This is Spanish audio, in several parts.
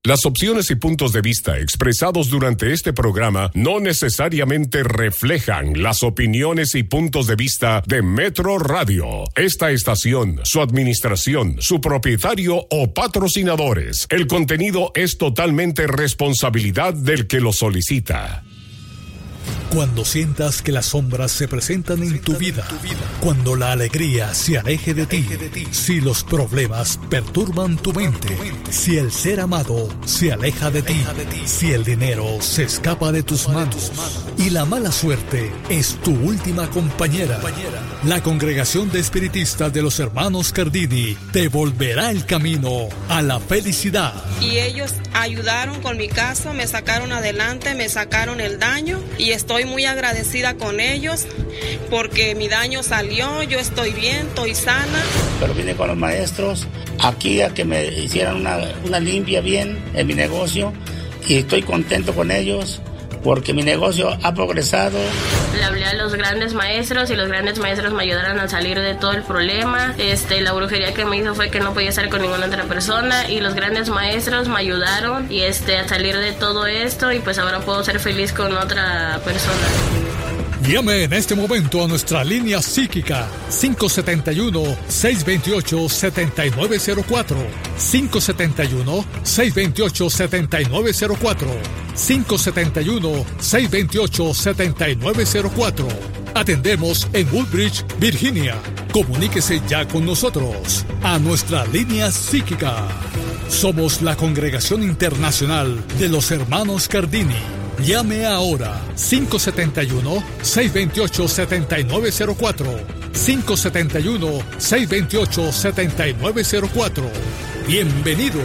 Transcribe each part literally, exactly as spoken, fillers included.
Las opciones y puntos de vista expresados durante este programa no necesariamente reflejan las opiniones y puntos de vista de Metro Radio, esta estación, su administración, su propietario o patrocinadores. El contenido es totalmente responsabilidad del que lo solicita. Cuando sientas que las sombras se presentan en tu vida, cuando la alegría se aleje de ti, si los problemas perturban tu mente, si el ser amado se aleja de ti, si el dinero se escapa de tus manos y la mala suerte es tu última compañera, la Congregación de Espiritistas de los Hermanos Cardini te volverá el camino a la felicidad. Y ellos ayudaron con mi caso, me sacaron adelante, me sacaron el daño y estoy muy agradecida con ellos porque mi daño salió, yo estoy bien, estoy sana. Pero vine con los maestros aquí a que me hicieran una, una limpia bien en mi negocio y estoy contento con ellos porque mi negocio ha progresado. Le hablé a los grandes maestros y los grandes maestros me ayudaron a salir de todo el problema. Este, la brujería que me hizo fue que no podía estar con ninguna otra persona y los grandes maestros me ayudaron y este, a salir de todo esto y pues ahora puedo ser feliz con otra persona. Llame en este momento a nuestra línea psíquica cinco siete uno, seis dos ocho, siete nueve cero cuatro, cinco siete uno, seis dos ocho, siete nueve cero cuatro, cinco siete uno, seis dos ocho, siete nueve cero cuatro. Atendemos en Woodbridge, Virginia. Comuníquese ya con nosotros a nuestra línea psíquica. Somos la Congregación Internacional de los Hermanos Cardini. Llame ahora cinco siete uno, seis dos ocho, siete nueve cero cuatro, cinco siete uno, seis dos ocho, siete nueve cero cuatro. Bienvenidos.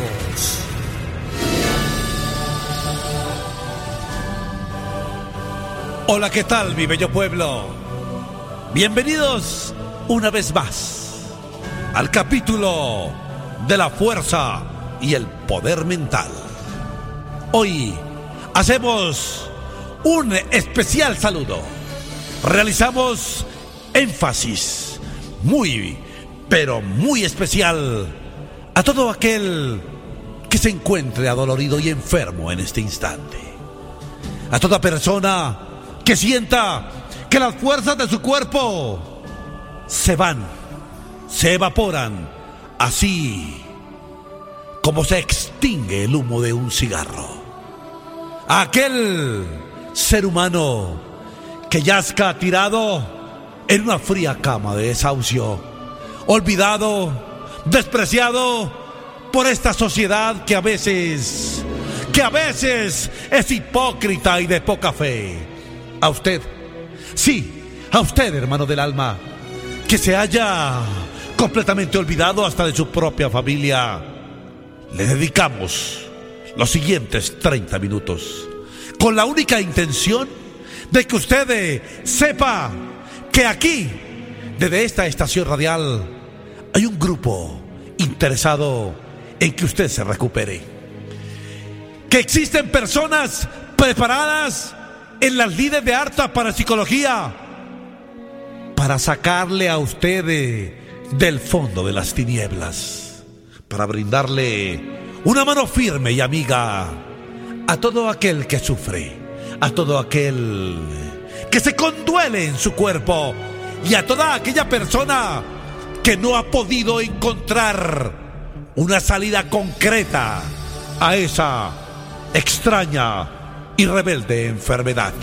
Hola, ¿qué tal, mi bello pueblo? Bienvenidos una vez más al capítulo de la fuerza y el poder mental. Hoy hacemos un especial saludo. Realizamos énfasis muy, pero muy especial a todo aquel que se encuentre adolorido y enfermo en este instante. A toda persona que sienta que las fuerzas de su cuerpo se van, se evaporan, así como se extingue el humo de un cigarro. A aquel ser humano que yazca tirado en una fría cama de desahucio, olvidado, despreciado por esta sociedad que a veces, que a veces es hipócrita y de poca fe. A usted, sí, a usted, hermano del alma, que se haya completamente olvidado hasta de su propia familia, le dedicamos los siguientes treinta minutos con la única intención de que usted eh, sepa que aquí, desde esta estación radial, hay un grupo interesado en que usted se recupere, que existen personas preparadas en las líderes de alta parapsicología para sacarle a usted de, del fondo de las tinieblas, para brindarle una mano firme y amiga a todo aquel que sufre, a todo aquel que se conduele en su cuerpo y a toda aquella persona que no ha podido encontrar una salida concreta a esa extraña y rebelde enfermedad.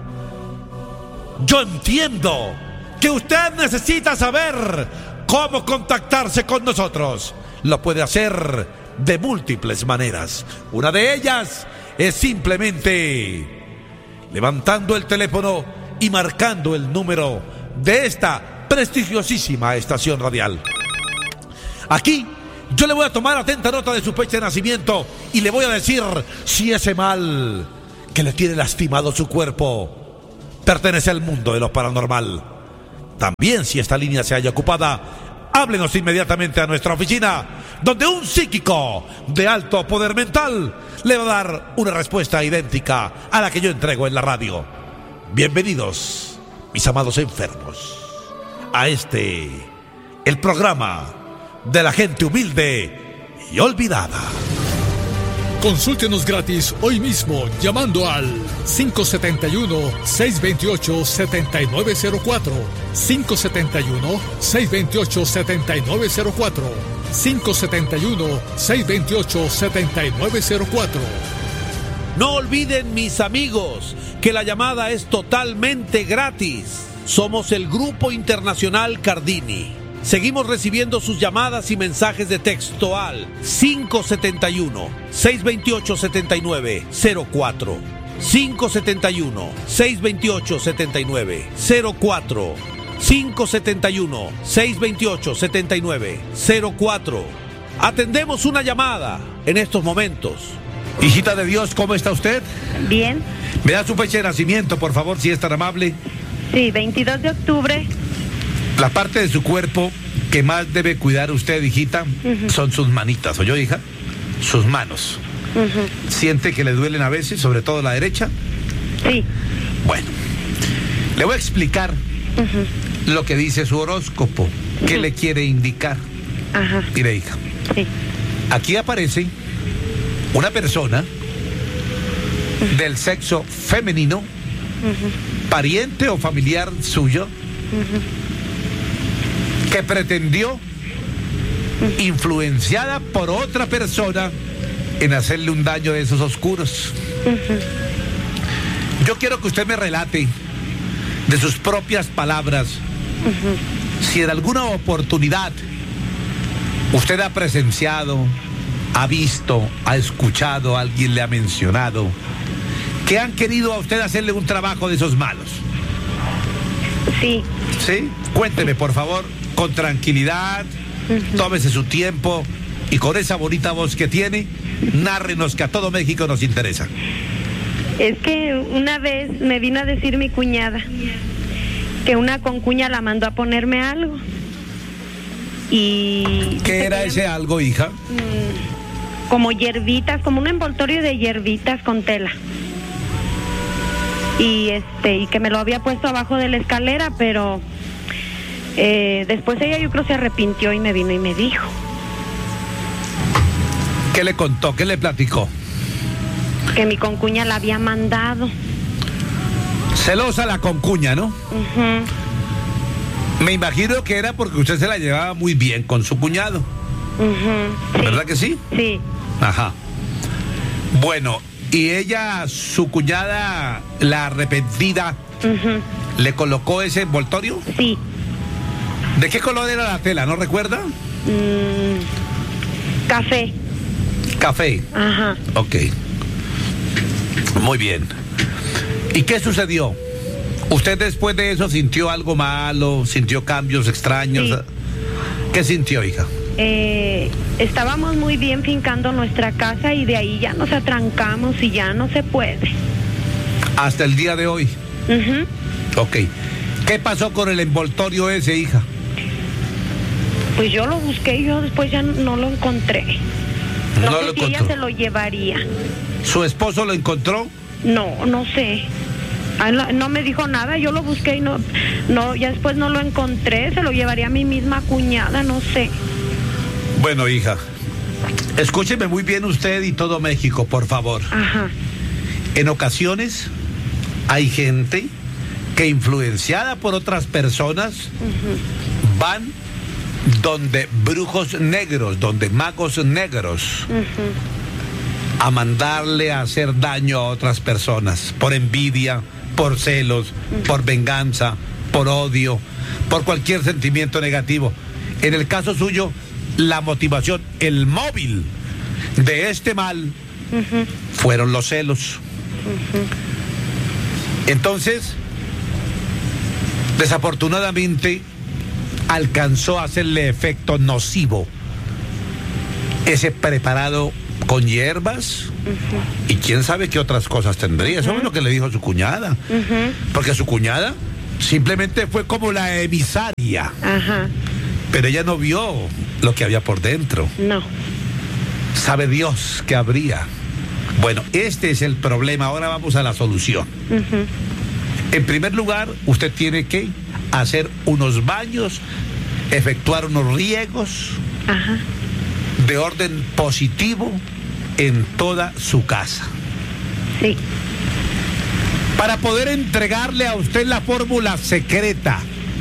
Yo entiendo que usted necesita saber cómo contactarse con nosotros. Lo puede hacer de múltiples maneras. Una de ellas es simplemente levantando el teléfono y marcando el número de esta prestigiosísima estación radial. Aquí yo le voy a tomar atenta nota de su fecha de nacimiento y le voy a decir si ese mal que le tiene lastimado su cuerpo pertenece al mundo de lo paranormal. También, si esta línea se halla ocupada, háblenos inmediatamente a nuestra oficina, donde un psíquico de alto poder mental le va a dar una respuesta idéntica a la que yo entrego en la radio. Bienvenidos, mis amados enfermos, a este, el programa de la gente humilde y olvidada. Consúltenos gratis hoy mismo llamando al cinco siete uno, seis dos ocho, siete nueve cero cuatro, cinco siete uno, seis dos ocho, siete nueve cero cuatro, cinco siete uno, seis dos ocho, siete nueve cero cuatro. No olviden, mis amigos, que la llamada es totalmente gratis. Somos el Grupo Internacional Cardini. Seguimos recibiendo sus llamadas y mensajes de texto al cinco siete uno, seis dos ocho, siete nueve cero cuatro, cinco siete uno, seis dos ocho, siete nueve cero cuatro, cinco siete uno, seis dos ocho, siete nueve cero cuatro. Atendemos una llamada en estos momentos. Hijita de Dios, ¿cómo está usted? Bien. ¿Me da su fecha de nacimiento, por favor, si es tan amable? Sí, veintidós de octubre. La parte de su cuerpo que más debe cuidar usted, hijita, uh-huh. son sus manitas, ¿oyó, hija? Sus manos. Uh-huh. ¿Siente que le duelen a veces, sobre todo la derecha? Sí. Bueno, le voy a explicar uh-huh. lo que dice su horóscopo. Uh-huh. ¿Qué le quiere indicar? Ajá. Mire, hija. Sí. Aquí aparece una persona uh-huh. del sexo femenino, uh-huh. pariente o familiar suyo, uh-huh. que pretendió, uh-huh. influenciada por otra persona, en hacerle un daño de esos oscuros. Uh-huh. Yo quiero que usted me relate de sus propias palabras, uh-huh. si en alguna oportunidad usted ha presenciado, ha visto, ha escuchado, alguien le ha mencionado que han querido a usted hacerle un trabajo de esos malos. Sí. ¿Sí? Cuénteme, por favor, con tranquilidad, uh-huh. tómese su tiempo y con esa bonita voz que tiene, nárrenos, que a todo México nos interesa. Es que una vez me vino a decir mi cuñada que una concuña la mandó a ponerme algo. Y ¿qué era ese algo, hija? Como hierbitas, como un envoltorio de hierbitas con tela. Y este y que me lo había puesto abajo de la escalera, pero eh, después ella yo creo se arrepintió y me vino y me dijo. ¿Qué le contó? ¿Qué le platicó? Que mi concuña la había mandado. Celosa la concuña, ¿no? Uh-huh. Me imagino que era porque usted se la llevaba muy bien con su cuñado. Uh-huh. ¿Verdad sí. que sí? Sí. Ajá. Bueno, y ella, su cuñada, la arrepentida, uh-huh. ¿le colocó ese envoltorio? Sí. ¿De qué color era la tela? ¿No recuerda? Mm, café. Café. Ajá. Ok. Muy bien. ¿Y qué sucedió? ¿Usted después de eso sintió algo malo? ¿Sintió cambios extraños? Sí. ¿Qué sintió, hija? Eh, estábamos muy bien fincando nuestra casa y de ahí ya nos atrancamos y ya no se puede. ¿Hasta el día de hoy? Uh-huh. Ok. ¿Qué pasó con el envoltorio ese, hija? Pues yo lo busqué y yo después ya no lo encontré. No, no sé lo si encontró. ella se lo llevaría. ¿Su esposo lo encontró? No, no sé. No, no me dijo nada, yo lo busqué y no, no, ya después no lo encontré, se lo llevaría a mi misma cuñada, no sé. Bueno, hija, escúcheme muy bien usted y todo México, por favor. Ajá. En ocasiones hay gente que, influenciada por otras personas, uh-huh. van donde brujos negros, donde magos negros, uh-huh. a mandarle a hacer daño a otras personas, por envidia, por celos, uh-huh. por venganza, por odio, por cualquier sentimiento negativo. En el caso suyo, la motivación, el móvil de este mal, uh-huh. fueron los celos. Uh-huh. Entonces, desafortunadamente, alcanzó a hacerle efecto nocivo ese preparado con hierbas, uh-huh. y quién sabe qué otras cosas tendría. Eso uh-huh. es lo que le dijo su cuñada, uh-huh. porque su cuñada simplemente fue como la emisaria, uh-huh. pero ella no vio lo que había por dentro. No. Sabe Dios qué habría. Bueno, este es el problema. Ahora vamos a la solución. Uh-huh. En primer lugar, usted tiene que hacer unos baños, efectuar unos riegos, uh-huh. de orden positivo, en toda su casa. Sí. Para poder entregarle a usted la fórmula secreta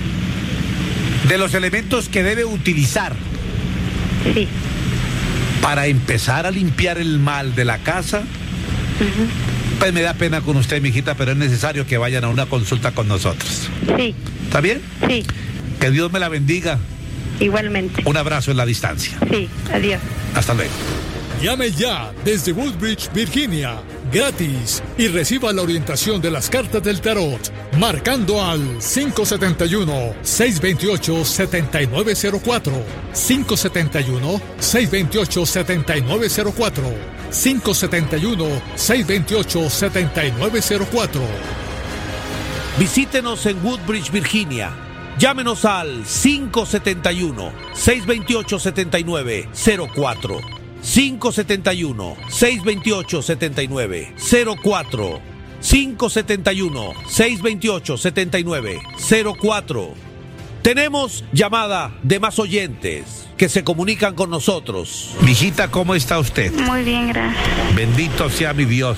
de los elementos que debe utilizar. Sí. Para empezar a limpiar el mal de la casa. Uh-huh. Pues me da pena con usted, mijita, pero es necesario que vayan a una consulta con nosotros. Sí. ¿Está bien? Sí. Que Dios me la bendiga. Igualmente. Un abrazo en la distancia. Sí, adiós. Hasta luego. Llame ya desde Woodbridge, Virginia, gratis, y reciba la orientación de las cartas del tarot, marcando al cinco siete uno, seis dos ocho, siete nueve cero cuatro, cinco siete uno, seis dos ocho, siete nueve cero cuatro, cinco siete uno, seis dos ocho, siete nueve cero cuatro. Visítenos en Woodbridge, Virginia. Llámenos al cinco siete uno, seis dos ocho, siete nueve cero cuatro. cinco siete uno, seis dos ocho, siete nueve cero cuatro. cinco siete uno, seis dos ocho, siete nueve cero cuatro. Tenemos llamada de más oyentes que se comunican con nosotros. Mijita, ¿cómo está usted? Muy bien, gracias. Bendito sea mi Dios.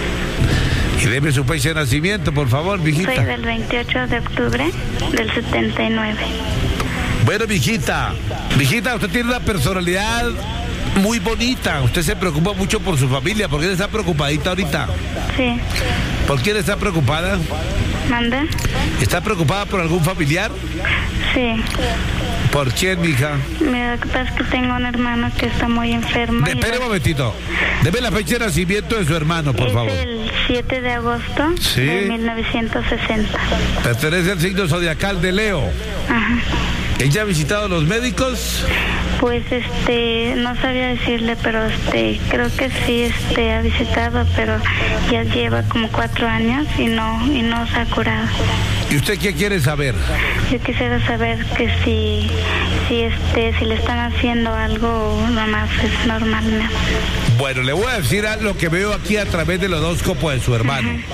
Y deme su fecha de nacimiento, por favor, mijita. Soy del veintiocho de octubre del setenta y nueve. Bueno, mijita, mijita, usted tiene una personalidad muy bonita. Usted se preocupa mucho por su familia. ¿Por qué está preocupadita ahorita? Sí. ¿Por quién está preocupada? ¿Manda? ¿Está preocupada por algún familiar? Sí. ¿Por quién, mija? Mira, lo que pasa es que tengo un hermano que está muy enfermo. De, espere un momentito. Deme la fecha de nacimiento de su hermano, por es favor. El siete de agosto ¿Sí? de mil novecientos sesenta. Pertenece al signo zodiacal de Leo. Ajá. ¿Ella ha visitado a los médicos? Pues este, no sabía decirle, pero este, creo que sí, este, ha visitado, pero ya lleva como cuatro años y no, y no se ha curado. ¿Y usted qué quiere saber? Yo quisiera saber que si, si este, si le están haciendo algo, nomás es normal, ¿no? Bueno, le voy a decir lo que veo aquí a través del horóscopo de su hermano. Uh-huh.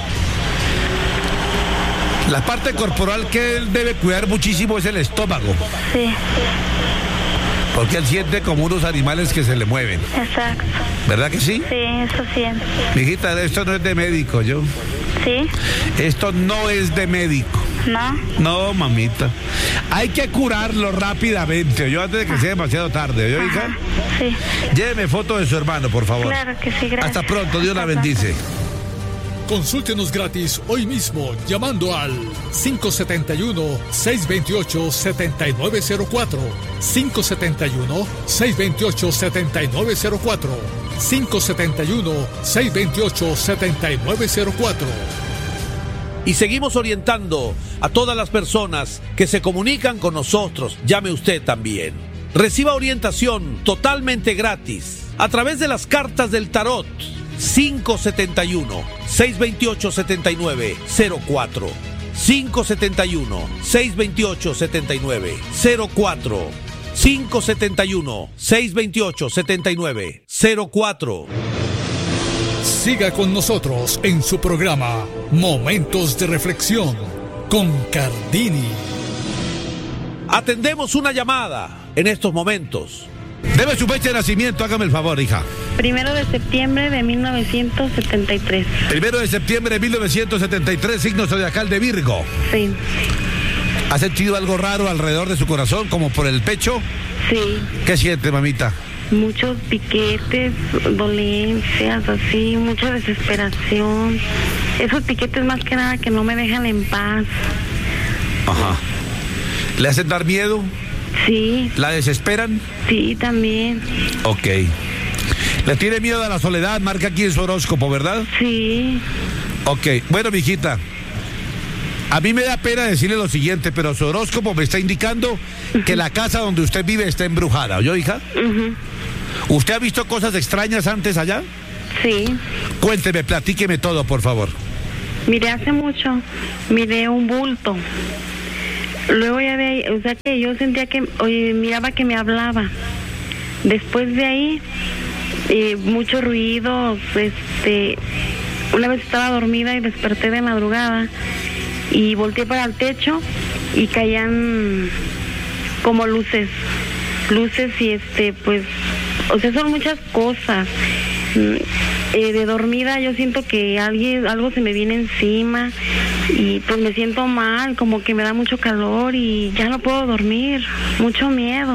La parte corporal que él debe cuidar muchísimo es el estómago. Sí. Porque él siente como unos animales que se le mueven. Exacto. ¿Verdad que sí? Sí, eso siento. Mijita, esto no es de médico, yo. ¿Sí? Esto no es de médico. ¿No? No, mamita. Hay que curarlo rápidamente, yo antes de que sea demasiado tarde, ¿yo, hija? Sí. Lléveme foto de su hermano, por favor. Claro que sí, gracias. Hasta pronto, Dios la bendice. Consúltenos gratis hoy mismo llamando al cinco siete uno, seis dos ocho, siete nueve cero cuatro, cinco siete uno, seis dos ocho, siete nueve cero cuatro, cinco siete uno, seis dos ocho, siete nueve cero cuatro. Y seguimos orientando a todas las personas que se comunican con nosotros. Llame usted también. Reciba orientación totalmente gratis a través de las cartas del tarot. cinco siete uno, seis dos ocho, siete nueve cero cuatro, cinco siete uno, seis dos ocho, siete nueve cero cuatro, cinco siete uno, seis dos ocho, siete nueve cero cuatro. Siga con nosotros en su programa Momentos de Reflexión con Cardini. Atendemos una llamada en estos momentos. Debe su fecha de nacimiento, hágame el favor, hija. Primero de septiembre de mil novecientos setenta y tres. Primero de septiembre de mil novecientos setenta y tres, signo zodiacal de Virgo. Sí. ¿Ha sentido algo raro alrededor de su corazón, como por el pecho? Sí. ¿Qué siente, mamita? Muchos piquetes, dolencias, así, mucha desesperación. Esos piquetes más que nada que no me dejan en paz. Ajá. ¿Le hacen dar miedo? Sí. ¿La desesperan? Sí, también. Ok. ¿Le tiene miedo a la soledad? Marca aquí en su horóscopo, ¿verdad? Sí. Ok. Bueno, mijita, a mí me da pena decirle lo siguiente, pero su horóscopo me está indicando uh-huh. que la casa donde usted vive está embrujada. ¿Oyó, hija? Uh-huh. ¿Usted ha visto cosas extrañas antes allá? Sí. Cuénteme, platíqueme todo, por favor. Miré hace mucho, miré un bulto. Luego ya de ahí, o sea que yo sentía que, oye, miraba que me hablaba. Después de ahí, eh, muchos ruidos, este, una vez estaba dormida y desperté de madrugada y volteé para el techo y caían como luces, luces y este, pues, o sea, son muchas cosas. eh, de dormida yo siento que alguien, algo se me viene encima y pues me siento mal, como que me da mucho calor y ya no puedo dormir, mucho miedo.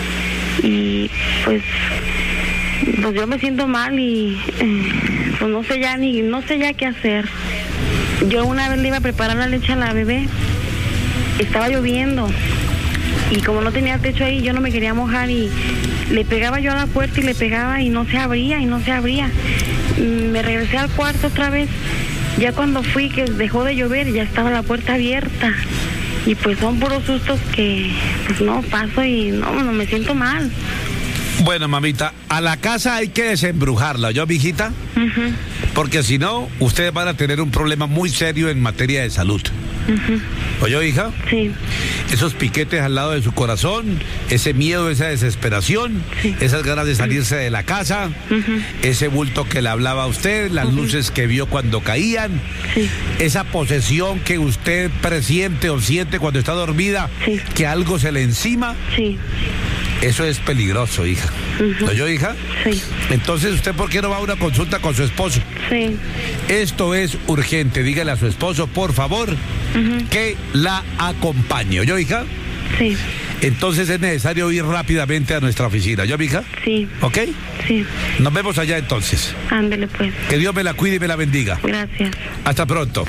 Y pues, pues yo me siento mal y eh, pues no sé ya ni, no sé ya qué hacer. Yo una vez le iba a preparar la leche a la bebé, estaba lloviendo y como no tenía techo ahí, yo no me quería mojar y le pegaba yo a la puerta y le pegaba y no se abría y no se abría. Me regresé al cuarto otra vez. Ya cuando fui, que dejó de llover, ya estaba la puerta abierta. Y pues son puros sustos que pues no paso y no, no me siento mal. Bueno, mamita, a la casa hay que desembrujarla, ¿yo, mijita? Uh-huh. Porque si no, ustedes van a tener un problema muy serio en materia de salud. Uh-huh. ¿Oyó, hija? Sí. Esos piquetes al lado de su corazón, ese miedo, esa desesperación, sí. Esas ganas de salirse de la casa, uh-huh. Ese bulto que le hablaba a usted, las uh-huh. luces que vio cuando caían, sí. Esa posesión que usted presiente o siente cuando está dormida, sí. Que algo se le encima. Sí. Eso es peligroso, hija. Uh-huh. ¿Oyó, hija? Sí. Entonces, ¿usted por qué no va a una consulta con su esposo? Sí. Esto es urgente. Dígale a su esposo, por favor, uh-huh. que la acompañe. ¿Oyó, hija? Sí. Entonces es necesario ir rápidamente a nuestra oficina. ¿Yo, mija? Sí. ¿Ok? Sí. Nos vemos allá entonces. Ándele, pues. Que Dios me la cuide y me la bendiga. Gracias. Hasta pronto.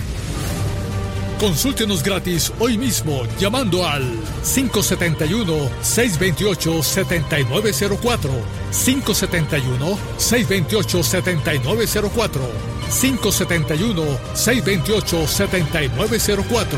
Consúltenos gratis hoy mismo llamando al cinco siete uno, seis dos ocho, siete nueve cero cuatro, cinco siete uno, seis dos ocho, siete nueve cero cuatro, cinco siete uno, seis dos ocho, siete nueve cero cuatro.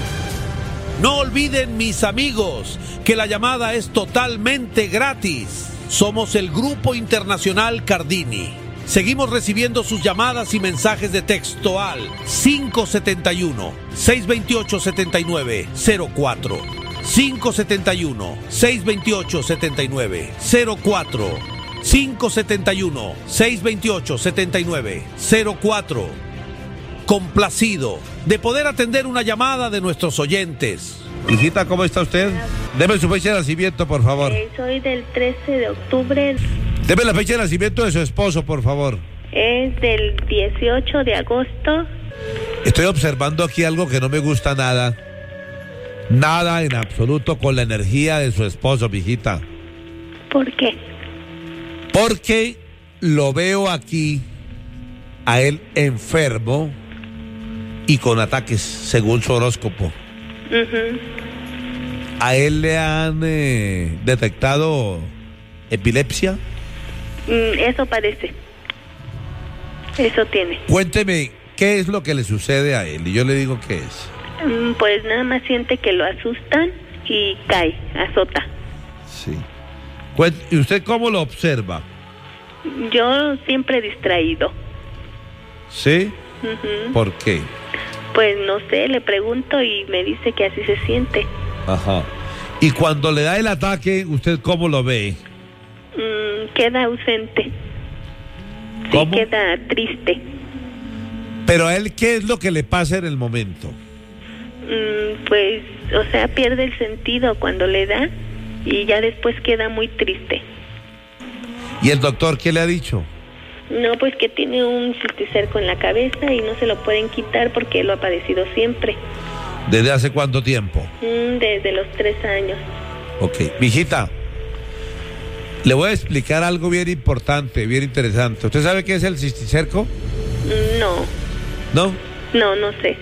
No olviden, mis amigos, que la llamada es totalmente gratis. Somos el Grupo Internacional Cardini. Seguimos recibiendo sus llamadas y mensajes de texto al cinco siete uno, seis dos ocho, siete nueve cero cuatro, cinco siete uno, seis dos ocho, siete nueve cero cuatro, cinco siete uno, seis dos ocho, siete nueve cero cuatro. Complacido de poder atender una llamada de nuestros oyentes. Hijita, ¿cómo está usted? Deme su fecha de nacimiento, por favor. Eh, soy del trece de octubre. Deme la fecha de nacimiento de su esposo, por favor. Es del dieciocho de agosto. Estoy observando aquí algo que no me gusta nada. Nada en absoluto con la energía de su esposo, mijita. ¿Por qué? Porque lo veo aquí a él enfermo y con ataques, según su horóscopo. Uh-huh. ¿A él le han eh, detectado epilepsia? Mm, eso parece. Eso tiene. Cuénteme, ¿qué es lo que le sucede a él? Y yo le digo qué es. Mm, pues nada más siente que lo asustan y cae, azota. Sí. ¿Y usted cómo lo observa? Yo siempre distraído. ¿Sí? Uh-huh. ¿Por qué? Pues no sé, le pregunto y me dice que así se siente. Ajá. ¿Y cuando le da el ataque, usted cómo lo ve? Mm, queda ausente. ¿Cómo? Sí, queda triste. ¿Pero a él qué es lo que le pasa en el momento? Mm, pues, o sea, pierde el sentido cuando le da y ya después queda muy triste. ¿Y el doctor qué le ha dicho? No, pues que tiene un cisticerco en la cabeza y no se lo pueden quitar porque lo ha padecido siempre. ¿Desde hace cuánto tiempo? Mm, desde los tres años. Ok, mijita, le voy a explicar algo bien importante, bien interesante. ¿Usted sabe qué es el cisticerco? No. ¿No? No, no sé.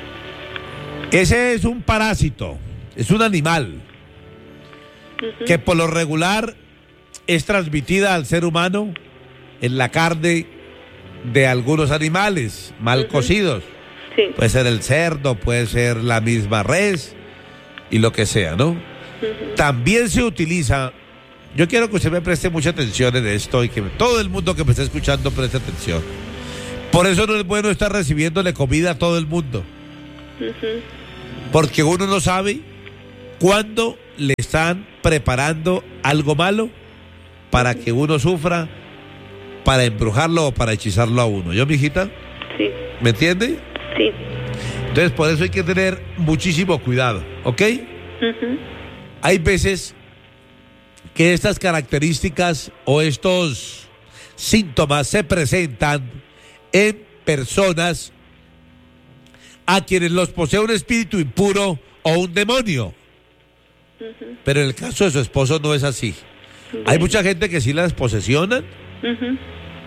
Ese es un parásito, es un animal uh-huh. que por lo regular es transmitida al ser humano en la carne de algunos animales mal uh-huh. cocidos. Sí. Puede ser el cerdo, puede ser la misma res y lo que sea, ¿no? Uh-huh. También se utiliza, yo quiero que usted me preste mucha atención en esto y que todo el mundo que me está escuchando preste atención. Por eso no es bueno estar recibiéndole comida a todo el mundo. Uh-huh. Porque uno no sabe cuándo le están preparando algo malo para que uno sufra, para embrujarlo o para hechizarlo a uno. ¿Yo, mijita? Sí. ¿Me entiende? Sí. Entonces, por eso hay que tener muchísimo cuidado, ¿ok? Uh-huh. Hay veces que estas características o estos síntomas se presentan en personas a quienes los posee un espíritu impuro o un demonio. Uh-huh. Pero en el caso de su esposo no es así. Uh-huh. Hay mucha gente que sí las posesionan uh-huh.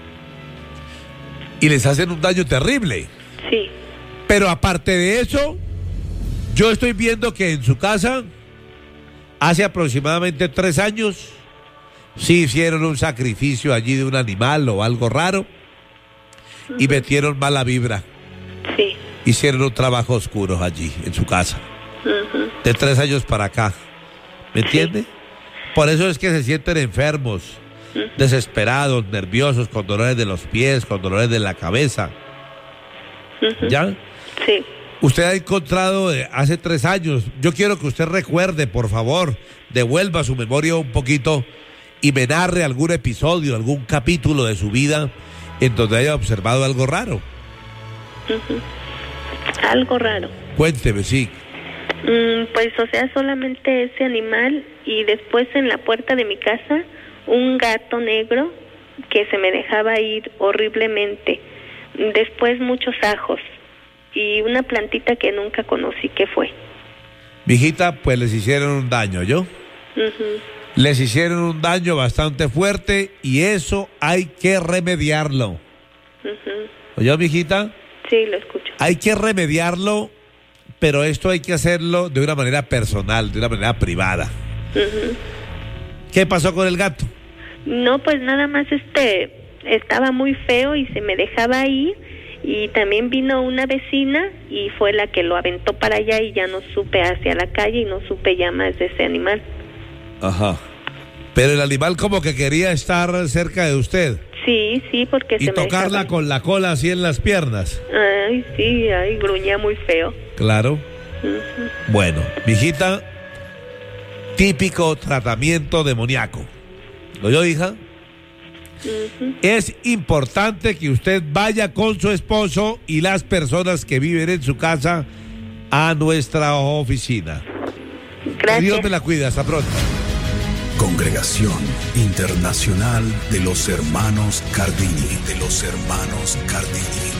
y les hacen un daño terrible. Sí. Pero aparte de eso, yo estoy viendo que en su casa, hace aproximadamente tres años, sí hicieron un sacrificio allí de un animal o algo raro uh-huh. y metieron mala vibra. Sí. Hicieron un trabajo oscuro allí, en su casa. Uh-huh. De tres años para acá. ¿Me entiende? Sí. Por eso es que se sienten enfermos, uh-huh. desesperados, nerviosos, con dolores de los pies, con dolores de la cabeza. Uh-huh. ¿Ya? Sí. Usted ha encontrado eh, hace tres años. Yo quiero que usted recuerde, por favor, devuelva su memoria un poquito y me narre algún episodio, algún capítulo de su vida en donde haya observado algo raro. Uh-huh. Algo raro. Cuénteme, sí. Mm, pues, o sea, solamente ese animal y después en la puerta de mi casa un gato negro que se me dejaba ir horriblemente. Después muchos ajos y una plantita que nunca conocí. ¿Qué fue? Mijita, pues les hicieron un daño, ¿yo? Uh-huh. Les hicieron un daño bastante fuerte y eso hay que remediarlo. Uh-huh. ¿Oyó, mijita? Sí, lo escucho. Hay que remediarlo, pero esto hay que hacerlo de una manera personal, de una manera privada. Uh-huh. ¿Qué pasó con el gato? No, pues nada más este estaba muy feo y se me dejaba ir, y también vino una vecina y fue la que lo aventó para allá y ya no supe hacia la calle y no supe ya más de ese animal. Ajá. Pero el animal como que quería estar cerca de usted. Sí, sí, porque y se me tocarla dejaba... con la cola así en las piernas. Ay, sí, ay, gruñía muy feo. Claro. Uh-huh. Bueno, mijita, típico tratamiento demoníaco. ¿Lo oyó, hija? Uh-huh. Es importante que usted vaya con su esposo y las personas que viven en su casa a nuestra oficina. Gracias. Dios me la cuida, hasta pronto. Congregación Internacional de los Hermanos Cardini, de los Hermanos Cardini.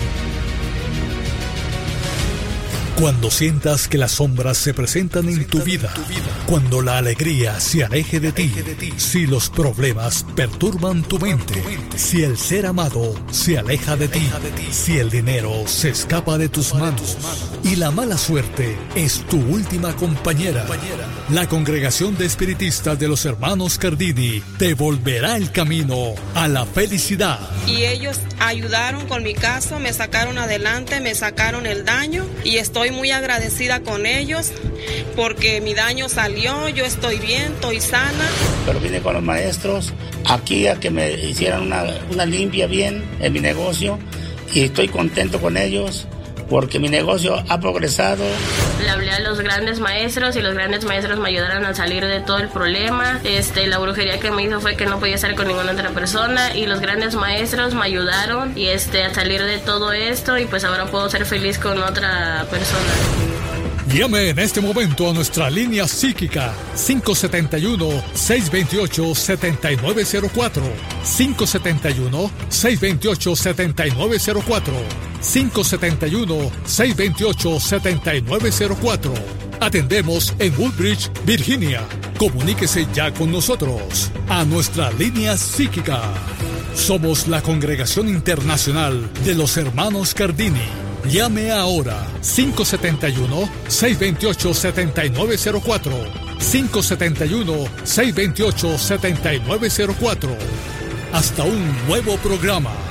Cuando sientas que las sombras se presentan en tu vida, cuando la alegría se aleje de ti, si los problemas perturban tu mente, si el ser amado se aleja de ti, si el dinero se escapa de tus manos y la mala suerte es tu última compañera, la Congregación de Espiritistas de los Hermanos Cardini te volverá el camino a la felicidad. Y ellos ayudaron con mi caso, me sacaron adelante, me sacaron el daño y estoy muy agradecida con ellos porque mi daño salió, yo estoy bien, estoy sana. Pero vine con los maestros aquí a que me hicieran una, una limpia bien en mi negocio y estoy contento con ellos porque mi negocio ha progresado. Le hablé a los grandes maestros y los grandes maestros me ayudaron a salir de todo el problema. Este, la brujería que me hizo fue que no podía estar con ninguna otra persona y los grandes maestros me ayudaron y este, a salir de todo esto y pues ahora puedo ser feliz con otra persona. Llame en este momento a nuestra línea psíquica cinco siete uno, seis dos ocho, siete nueve cero cuatro, cinco siete uno, seis dos ocho, siete nueve cero cuatro, cinco siete uno, seis dos ocho, siete nueve cero cuatro. Atendemos en Woodbridge, Virginia. Comuníquese ya con nosotros a nuestra línea psíquica. Somos la Congregación Internacional de los Hermanos Cardini. Llame ahora cinco siete uno, seis dos ocho, siete nueve cero cuatro, cinco siete uno, seis dos ocho, siete nueve cero cuatro. Hasta un nuevo programa.